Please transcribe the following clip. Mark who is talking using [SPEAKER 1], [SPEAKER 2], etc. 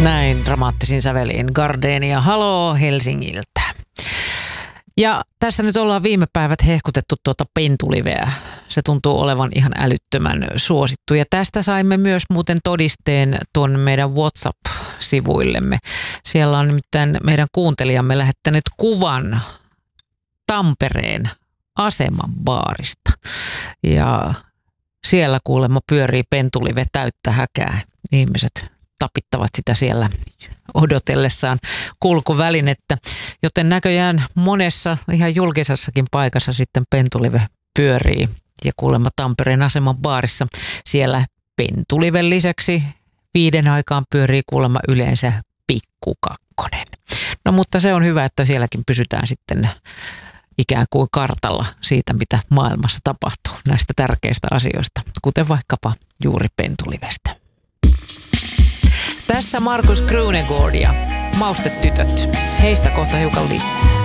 [SPEAKER 1] Näin dramaattisin säveliin Gardenia haloo Helsingiltä. Ja tässä nyt ollaan viime päivät hehkutettu tuota pentuliveä. Se tuntuu olevan ihan älyttömän suosittu. Ja tästä saimme myös muuten todisteen tuon meidän WhatsApp-sivuillemme. Siellä on nimittäin meidän kuuntelijamme lähettänyt kuvan Tampereen asemabaarista. Ja siellä kuulemma pyörii pentulive täyttä häkää. Ihmiset tapittavat sitä siellä odotellessaan kulkuvälinettä, joten näköjään monessa ihan julkisessakin paikassa sitten pentulive pyörii. Ja kuulemma Tampereen aseman baarissa siellä pentuliven lisäksi 5 aikaan pyörii kuulemma yleensä Pikku Kakkonen. No mutta se on hyvä, että sielläkin pysytään sitten ikään kuin kartalla siitä, mitä maailmassa tapahtuu näistä tärkeistä asioista, kuten vaikkapa juuri pentulivestä. Tässä Markus Krunegård ja Maustetytöt. Heistä kohta hiukan lisää.